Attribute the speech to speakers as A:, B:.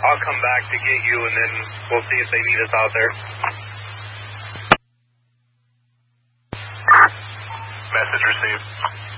A: I'll come back to get you, and then we'll see if they need us out there.
B: Message received.